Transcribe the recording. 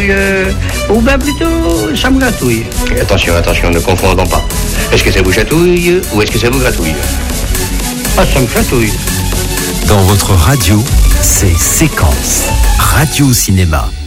gratouille, ou bien plutôt, ça me gratouille. Attention, ne confondons pas. Est-ce que ça vous chatouille ou est-ce que ça vous gratouille? Ah, ça me gratouille. Dans votre radio, c'est Séquence Radio Cinéma.